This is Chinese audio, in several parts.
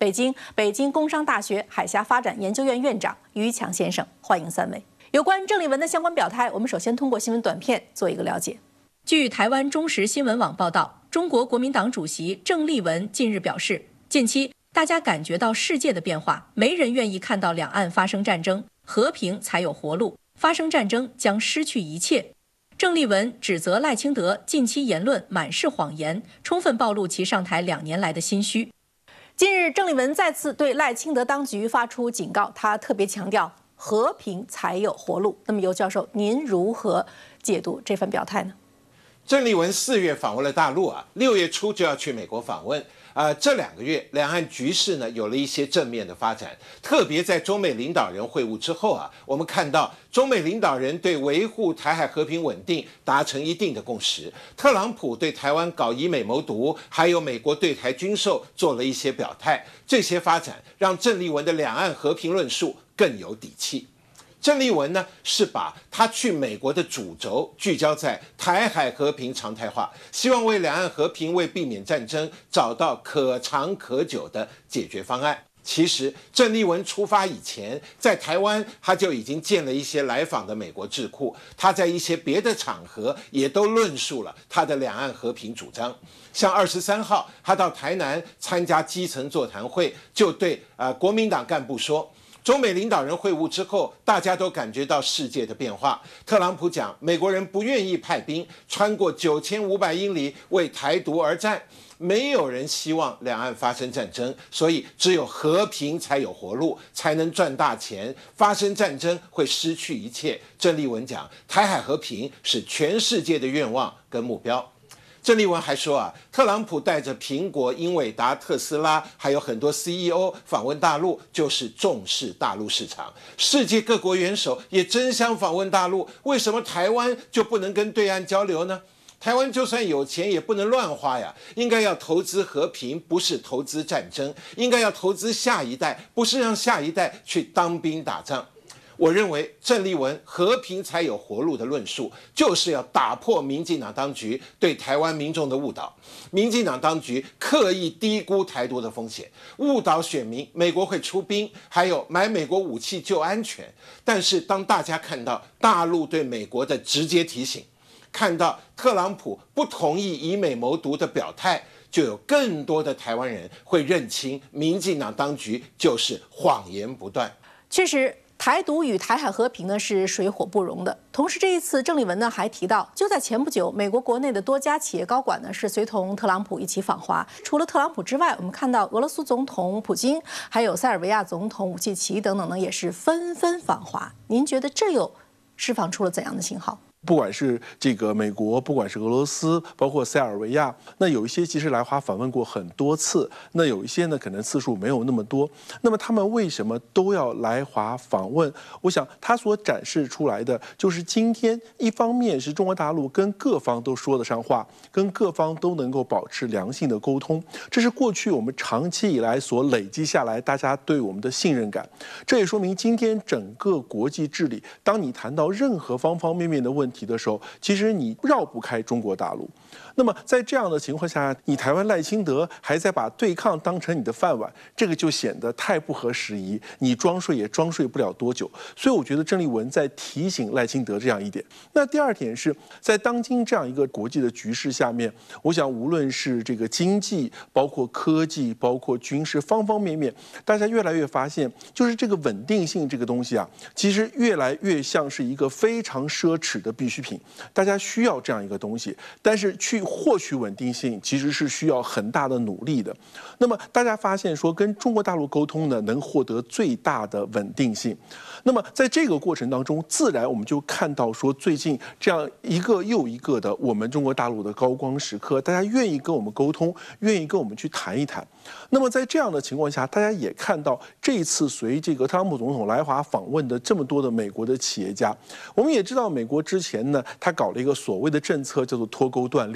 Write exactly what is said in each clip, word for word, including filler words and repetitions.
北京北京工商大学海峡发展研究院院长于强先生。欢迎三位。有关郑丽文的相关表态，我们首先通过新闻短片做一个了解。据台湾中时新闻网报道，中国国民党主席郑丽文近日表示，近期大家感觉到世界的变化，没人愿意看到两岸发生战争，和平才有活路，发生战争将失去一切。郑丽文指责赖清德近期言论满是谎言，充分暴露其上台两年来的心虚。近日，郑丽文再次对赖清德当局发出警告，他特别强调和平才有活路。那么，尤教授，您如何解读这番表态呢？ 郑丽文四月访问了大陆啊，六月初就要去美国访问。呃，这两个月两岸局势呢有了一些正面的发展，特别在中美领导人会晤之后啊，我们看到中美领导人对维护台海和平稳定达成一定的共识。特朗普对台湾搞以美谋独，还有美国对台军售做了一些表态，这些发展让郑丽文的两岸和平论述更有底气。郑丽文呢，是把他去美国的主轴聚焦在台海和平常态化，希望为两岸和平、为避免战争找到可长可久的解决方案。其实，郑丽文出发以前，在台湾他就已经见了一些来访的美国智库，他在一些别的场合也都论述了他的两岸和平主张。像二十三号，他到台南参加基层座谈会，就对呃国民党干部说。中美领导人会晤之后，大家都感觉到世界的变化。特朗普讲，美国人不愿意派兵穿过九千五百英里为台独而战，没有人希望两岸发生战争，所以只有和平才有活路，才能赚大钱。发生战争会失去一切。郑丽文讲，台海和平是全世界的愿望跟目标。郑丽文还说啊，特朗普带着苹果、英伟达、特斯拉，还有很多 C E O 访问大陆，就是重视大陆市场。世界各国元首也争相访问大陆，为什么台湾就不能跟对岸交流呢？台湾就算有钱也不能乱花呀，应该要投资和平，不是投资战争；应该要投资下一代，不是让下一代去当兵打仗。我认为郑丽文和平才有活路的论述，就是要打破民进党当局对台湾民众的误导。民进党当局刻意低估台独的风险，误导选民美国会出兵，还有买美国武器救安全。但是当大家看到大陆对美国的直接提醒，看到特朗普不同意以美谋独的表态，就有更多的台湾人会认清民进党当局就是谎言不断。 确实，台独与台海和平呢是水火不容的。同时，这一次郑丽文呢还提到，就在前不久，美国国内的多家企业高管呢是随同特朗普一起访华。除了特朗普之外，我们看到俄罗斯总统普京，还有塞尔维亚总统武契奇等等呢，也是纷纷访华。您觉得这又释放出了怎样的信号？ 不管是这个美国，不管是俄罗斯，包括塞尔维亚，那有一些其实来华访问过很多次，那有一些呢可能次数没有那么多。那么他们为什么都要来华访问？我想他所展示出来的就是今天一方面是中国大陆跟各方都说得上话，跟各方都能够保持良性的沟通，这是过去我们长期以来所累积下来大家对我们的信任感。这也说明今天整个国际治理，当你谈到任何方方面面的问题的时候，其实你绕不开中国大陆。那么在这样的情况下，你台湾赖清德还在把对抗当成你的饭碗，这个就显得太不合时宜。你装睡也装睡不了多久。所以我觉得郑丽文在提醒赖清德这样一点。那第二点是在当今这样一个国际的局势下面，我想无论是这个经济，包括科技，包括军事方方面面，大家越来越发现，就是这个稳定性这个东西啊，其实越来越像是一个非常奢侈的必需品。大家需要这样一个东西，但是去获取稳定性其实是需要很大的努力的。那么大家发现说，跟中国大陆沟通呢，能获得最大的稳定性。那么在这个过程当中，自然我们就看到说，最近这样一个又一个的我们中国大陆的高光时刻，大家愿意跟我们沟通，愿意跟我们去谈一谈。那么在这样的情况下，大家也看到这一次随这个特朗普总统来华访问的这么多的美国的企业家，我们也知道美国之前呢，他搞了一个所谓的政策叫做脱钩断链。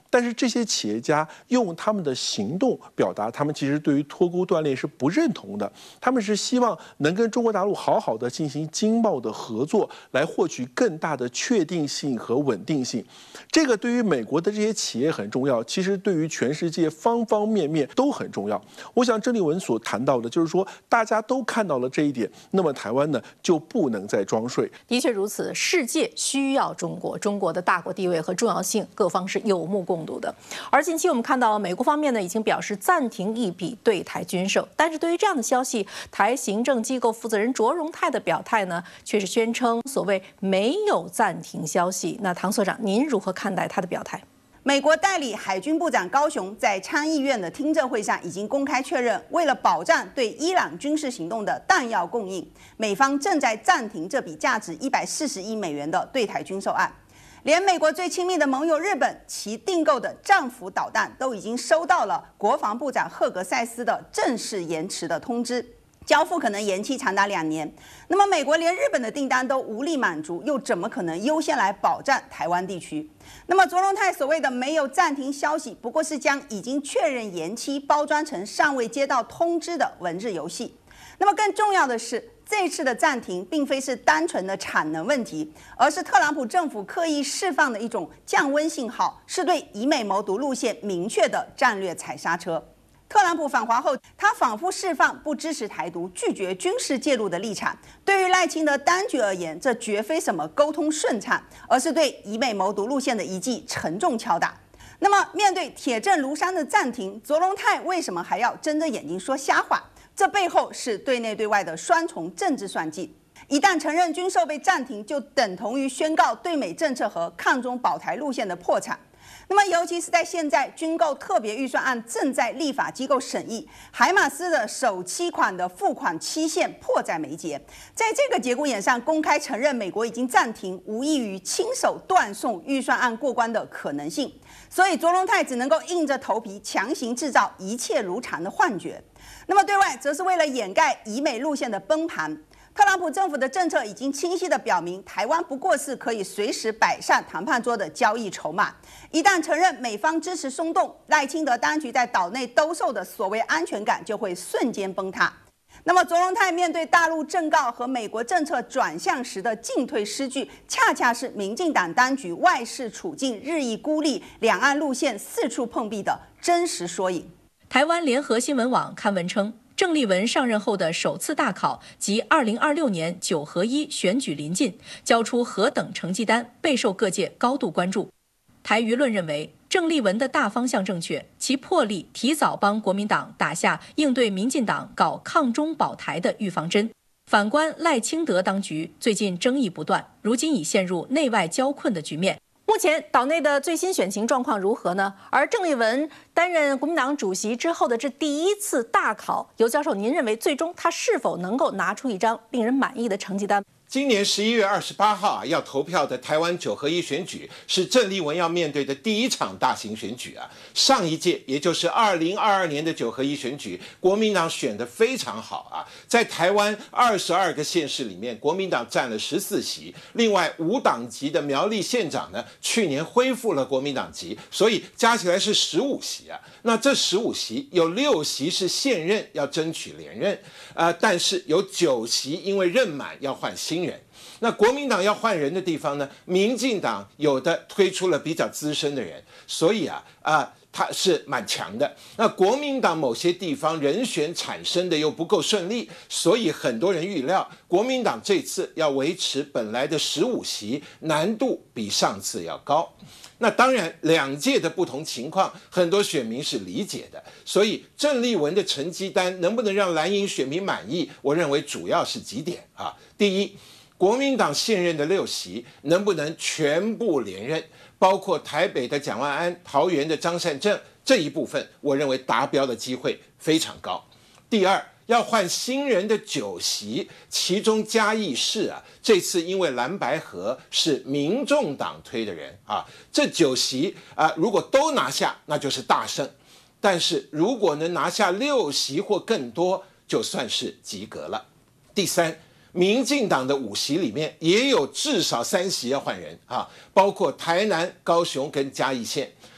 但是这些企业家用他们的行动表达，他们其实对于脱钩断链是不认同的。他们是希望能跟中国大陆好好的进行经贸的合作，来获取更大的确定性和稳定性。这个对于美国的这些企业很重要，其实对于全世界方方面面都很重要。我想郑丽文所谈到的就是说，大家都看到了这一点，那么台湾呢就不能再装睡。 的确如此，世界需要中国，中国的大国地位和重要性，各方是有目共睹的。而近期我们看到，美国方面呢已经表示暂停一笔对台军售，但是对于这样的消息，台行政机构负责人卓荣泰的表态呢，却是宣称所谓没有暂停消息。那唐所长，您如何看待他的表态？ 美国代理海军部长高雄在参议院的听证会上已经公开确认，为了保障对伊朗军事行动的弹药供应，美方正在暂停这笔价值一百四十亿美元的对台军售案。连美国最亲密的盟友日本，其订购的战斧导弹都已经收到了国防部长赫格塞斯的正式延迟的通知，交付可能延期长达两年。那么美国连日本的订单都无力满足，又怎么可能优先来保障台湾地区？那么卓荣泰所谓的没有暂停消息，不过是将已经确认延期包装成尚未接到通知的文字游戏。那么更重要的是，这次的暂停并非是单纯的产能问题，而是特朗普政府刻意释放的一种降温信号，是对以美谋独路线明确的战略踩刹车。特朗普访华后，他仿佛释放不支持台独、拒绝军事介入的立场。对于赖清德当局而言，这绝非什么沟通顺畅，而是对以美谋独路线的一记沉重敲打。那么，面对铁证如山的暂停，卓荣泰为什么还要睁着眼睛说瞎话？这背后是对内对外的双重政治算计。一旦承认军售被暂停，就等同于宣告对美政策和抗中保台路线的破产。那么，尤其是在现在军购特别预算案正在立法机构审议，海马斯的首期款的付款期限迫在眉睫，在这个节骨眼上公开承认美国已经暂停，无异于亲手断送预算案过关的可能性。所以，卓荣泰只能够硬着头皮强行制造一切如常的幻觉。那么，对外则是为了掩盖以美路线的崩盘。特朗普政府的政策已经清晰地表明，台湾不过是可以随时摆上谈判桌的交易筹码。一旦承认美方支持松动，赖清德当局在岛内兜售的所谓安全感就会瞬间崩塌。那么，卓荣泰面对大陆政告和美国政策转向时的进退失据，恰恰是民进党当局外事处境日益孤立、两岸路线四处碰壁的真实缩影。 台湾联合新闻网刊文称，郑丽文上任后的首次大考及二零二六年九合一选举临近，交出何等成绩单，备受各界高度关注。台舆论认为，郑丽文的大方向正确，其魄力提早帮国民党打下应对民进党搞抗中保台的预防针。反观赖清德当局，最近争议不断，如今已陷入内外交困的局面。目前岛内的最新选情状况如何呢？而郑丽文担任国民党主席之后的这第一次大考，尤教授，您认为最终他是否能够拿出一张令人满意的成绩单？ 今年十一月二十八号啊，要投票的台湾九合一选举是郑丽文要面对的第一场大型选举啊。上一届，也就是二零二二年的九合一选举，国民党选得非常好啊，在台湾二十二个县市里面，国民党占了十四席，另外无党籍的苗栗县长呢，去年恢复了国民党籍，所以加起来是十五席啊。那这十五席有六席是现任要争取连任，呃，但是有九席因为任满要换新人。那国民党要换人的地方呢，民进党有的推出了比较资深的人，所以啊啊、呃，他是蛮强的。那国民党某些地方人选产生的又不够顺利，所以很多人预料国民党这次要维持本来的十五席，难度比上次要高。那当然，两届的不同情况，很多选民是理解的。所以郑丽文的成绩单能不能让蓝营选民满意，我认为主要是几点啊。第一，国民党现任的六席能不能全部连任，包括台北的蒋万安、桃园的张善政这一部分，我认为达标的机会非常高。第二，要换新人的九席，其中嘉义市啊，这次因为蓝白合是民众党推的人啊，这九席啊，如果都拿下，那就是大胜。但是如果能拿下六席或更多，就算是及格了。第三，民进党的五席里面也有至少三席要换人啊，包括台南、高雄跟嘉义县。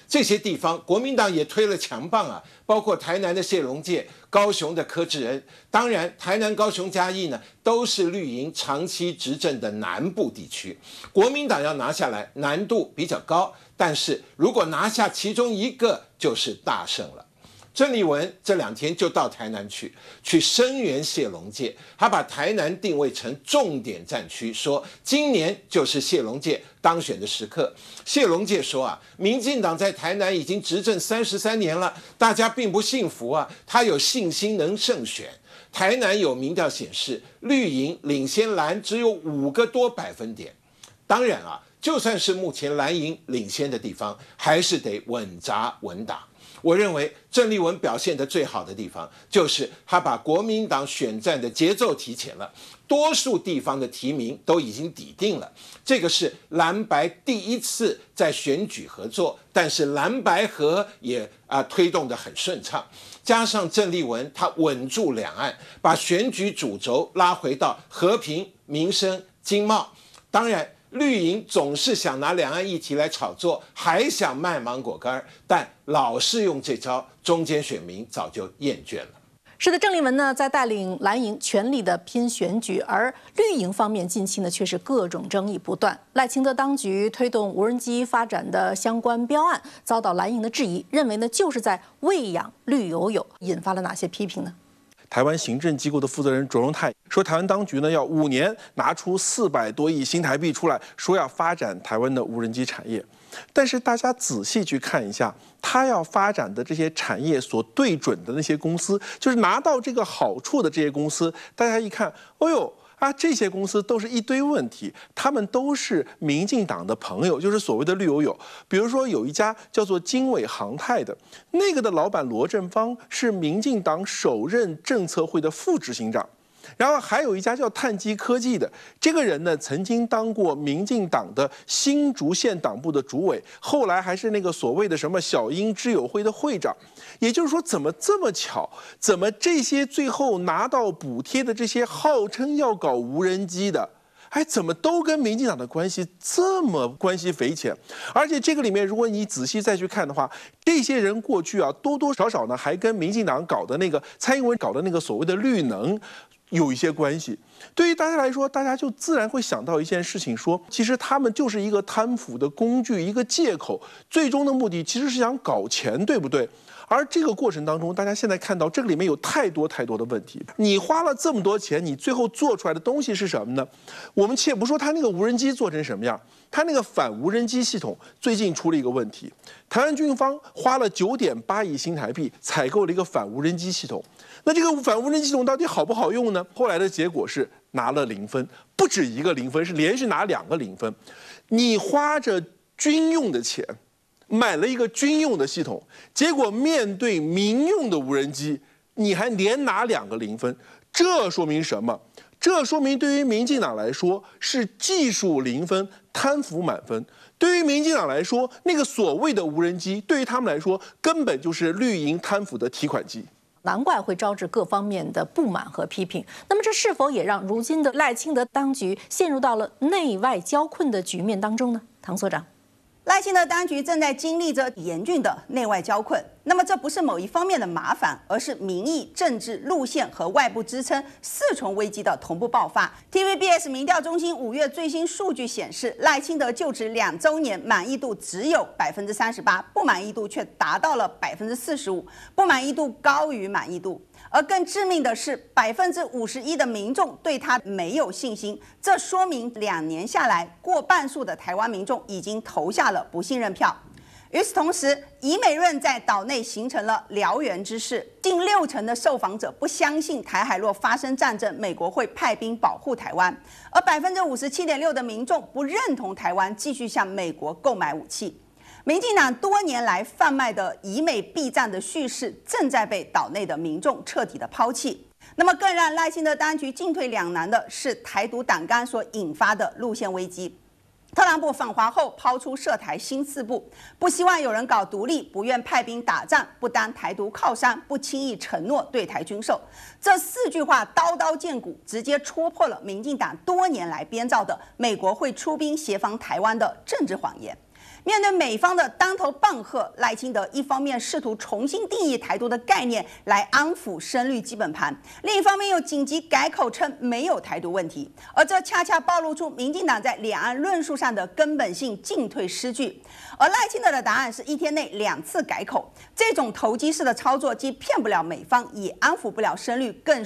这些地方国民党也推了强棒啊，包括台南的谢龙介、高雄的柯志恩，当然台南、高雄、嘉义呢都是绿营长期执政的南部地区，国民党要拿下来难度比较高，但是如果拿下其中一个就是大胜了。郑丽文这两天就到台南去，去声援谢龙介，他把台南定位成重点战区，说今年就是谢龙介当选的时刻。谢龙介说啊，民进党在台南已经执政三十三年了，大家并不幸福啊，他有信心能胜选。台南有民调显示，绿营领先蓝只有五个多百分点。当然啊，就算是目前蓝营领先的地方，还是得稳扎稳打。我认为郑丽文表现得最好的地方，就是他把国民党选战的节奏提前了，多数地方的提名都已经底定了。这个是蓝白第一次在选举合作，但是蓝白合也啊、呃、推动得很顺畅。加上郑丽文他稳住两岸，把选举主轴拉回到和平、民生、经贸。当然，绿营总是想拿两岸议题来炒作，还想卖芒果干，但老是用这招，中间选民早就厌倦了。 是的，郑丽文呢在带领蓝营全力的拼选举，而绿营方面近期呢却是各种争议不断。赖清德当局推动无人机发展的相关标案，遭到蓝营的质疑，认为呢就是在喂养绿油油，引发了哪些批评呢？ 台湾行政机构的负责人卓荣泰说，台湾当局呢要五年拿出四百多亿新台币出来，说要发展台湾的无人机产业。但是大家仔细去看一下，他要发展的这些产业所对准的那些公司，就是拿到这个好处的这些公司，大家一看，哦呦。啊，这些公司都是一堆问题，他们都是民进党的朋友，就是所谓的绿油油。比如说有一家叫做经纬航太的，那个的老板罗振芳是民进党首任政策会的副执行长。然后还有一家叫碳基科技的，这个人呢曾经当过民进党的新竹县党部的主委，后来还是那个所谓的什么小英知友会的会长。也就是说，怎么这么巧？怎么这些最后拿到补贴的这些号称要搞无人机的，哎，怎么都跟民进党的关系这么关系匪浅？而且这个里面，如果你仔细再去看的话，这些人过去啊，多多少少呢，还跟民进党搞的那个蔡英文搞的那个所谓的绿能有一些关系。对于大家来说，大家就自然会想到一件事情，说其实他们就是一个贪腐的工具，一个借口，最终的目的其实是想搞钱，对不对？而这个过程当中，大家现在看到这个里面有太多太多的问题。你花了这么多钱，你最后做出来的东西是什么呢？我们且不说它那个无人机做成什么样，它那个反无人机系统最近出了一个问题。台湾军方花了九点八亿新台币采购了一个反无人机系统，那这个反无人机系统到底好不好用呢？后来的结果是拿了零分，不止一个零分，是连续拿两个零分。你花着军用的钱买了一个军用的系统，结果面对民用的无人机，你还连拿两个零分，这说明什么？这说明对于民进党来说是技术零分，贪腐满分。对于民进党来说，那个所谓的无人机，对于他们来说根本就是绿营贪腐的提款机。 难怪会招致各方面的不满和批评。那么这是否也让如今的赖清德当局陷入到了内外交困的局面当中呢？唐所长。 赖清德当局正在经历着严峻的内外交困，那么这不是某一方面的麻烦，而是民意、政治、路线和外部支撑四重危机的同步爆发。T V B S 民调中心五月最新数据显示，赖清德就职两周年满意度只有百分之三十八，不满意度却达到了百分之四十五，不满意度高于满意度。而更致命的是，百分之五十一的民众对他没有信心，这说明两年下来，过半数的台湾民众已经投下了不信任票。与此同时，以美论在岛内形成了燎原之势，近六成的受访者不相信台海若发生战争，美国会派兵保护台湾，而百分之五十七点六的民众不认同台湾继续向美国购买武器。民进党多年来贩卖的以美避战的叙事，正在被岛内的民众彻底的抛弃。那么，更让赖清德当局进退两难的是台独党纲所引发的路线危机。特朗普访华后抛出涉台新四步，不希望有人搞独立，不愿派兵打仗，不当台独靠山，不轻易承诺对台军售。这四句话刀刀见骨，直接戳破了民进党多年来编造的美国会出兵协防台湾的政治谎言。 面对美方的当头棒喝，赖清德一方面试图重新定义台独的概念来安抚深绿基本盘，另一方面又紧急改口称没有台独问题，而这恰恰暴露出民进党在两岸论述上的根本性进退失据。而赖清德的答案是一天内两次改口，这种投机式的操作既骗不了美方，也安抚不了深绿，更